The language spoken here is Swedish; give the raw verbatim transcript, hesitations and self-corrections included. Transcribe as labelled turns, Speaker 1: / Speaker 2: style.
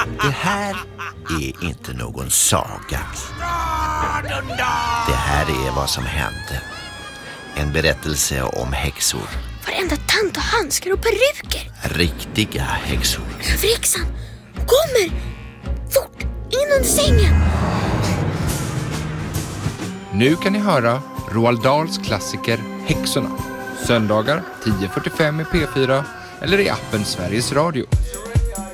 Speaker 1: Det här är inte någon saga. Det här är vad som hände. En berättelse om häxor.
Speaker 2: Varenda tant och handskar och peruker.
Speaker 1: Riktiga häxor.
Speaker 2: Överhäxan kommer! Fort, in under sängen!
Speaker 3: Nu kan ni höra Roald Dahls klassiker Häxorna. Söndagar tio fyrtiofem i P fyra eller i appen Sveriges Radio.